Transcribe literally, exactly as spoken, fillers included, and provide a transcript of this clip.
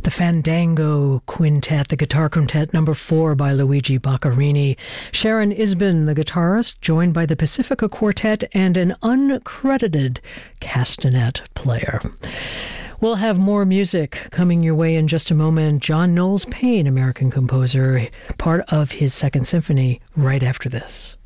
the Fandango Quintet, the guitar quintet number four by Luigi Boccherini, Sharon Isbin, the guitarist, joined by the Pacifica Quartet and an uncredited castanet player. We'll have more music coming your way in just a moment. John Knowles Paine, American composer, part of his Second Symphony, right after this.